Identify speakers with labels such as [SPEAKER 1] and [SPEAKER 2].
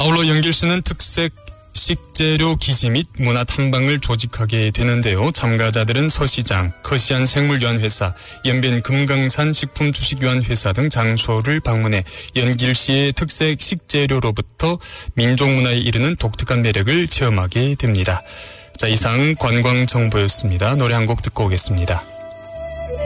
[SPEAKER 1] 아울러 연길시는 특색 식재료 기지 및 문화 탐방을 조직하게 되는데요. 참가자들은 서시장, 거시안생물유한회사, 연변 금강산 식품주식유한회사 등 장소를 방문해 연길시의 특색 식재료로부터 민족문화에 이르는 독특한 매력을 체험하게 됩니다. 자, 이상 관광정보였습니다. 노래 한 곡 듣고 오겠습니다.